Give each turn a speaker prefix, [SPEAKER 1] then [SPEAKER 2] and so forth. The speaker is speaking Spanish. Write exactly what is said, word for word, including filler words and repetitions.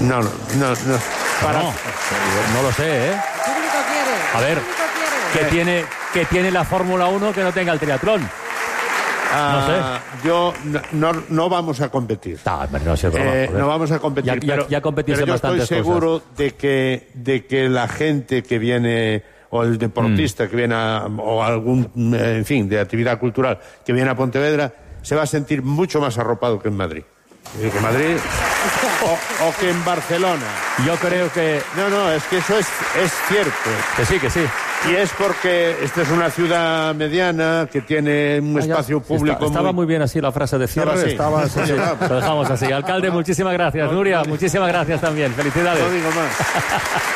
[SPEAKER 1] No, no, no. no. Para...
[SPEAKER 2] No, no lo sé, ¿eh?
[SPEAKER 3] El público quiere.
[SPEAKER 2] A ver,
[SPEAKER 3] el público
[SPEAKER 2] ¿qué
[SPEAKER 3] quiere.
[SPEAKER 2] tiene, qué tiene la Fórmula uno que no tenga el triatlón?
[SPEAKER 1] Ah, yo no, no, no vamos a competir.
[SPEAKER 2] No, no, sé, broma,
[SPEAKER 1] Eh,
[SPEAKER 2] joder.
[SPEAKER 1] no vamos a competir.
[SPEAKER 2] Ya, ya,
[SPEAKER 1] pero,
[SPEAKER 2] ya competís
[SPEAKER 1] pero
[SPEAKER 2] en
[SPEAKER 1] yo estoy
[SPEAKER 2] bastantes
[SPEAKER 1] seguro
[SPEAKER 2] cosas.
[SPEAKER 1] de que, de que la gente que viene, o el deportista
[SPEAKER 2] Mm.
[SPEAKER 1] que viene, a, o algún, en fin, de actividad cultural que viene a Pontevedra, se va a sentir mucho más arropado que en Madrid. Que en Madrid o, o que en Barcelona.
[SPEAKER 2] Yo creo que...
[SPEAKER 1] No, no, es que eso es, es cierto.
[SPEAKER 2] Que sí, que sí.
[SPEAKER 1] Y es porque esta es una ciudad mediana que tiene un
[SPEAKER 2] Ah, ya.
[SPEAKER 1] espacio público.
[SPEAKER 2] Está- estaba
[SPEAKER 1] muy...
[SPEAKER 2] muy bien así la frase de cierre.
[SPEAKER 1] Estaba así.
[SPEAKER 2] Estaba, sí, sí, lo dejamos así. Alcalde, muchísimas gracias. Nuria, muchísimas gracias también. Felicidades.
[SPEAKER 1] No digo más.